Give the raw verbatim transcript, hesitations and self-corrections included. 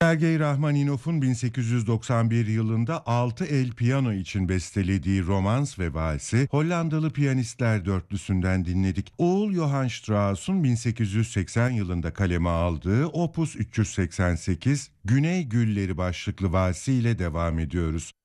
Sergey Rahmaninov'un bin sekiz yüz doksan bir yılında altı el piyano için bestelediği Romans ve Valsi, Hollandalı piyanistler dörtlüsünden dinledik. Oğul Johann Strauss'un bin sekiz yüz seksen yılında kaleme aldığı Opus üç yüz seksen sekiz Güney Gülleri başlıklı valsi ile devam ediyoruz.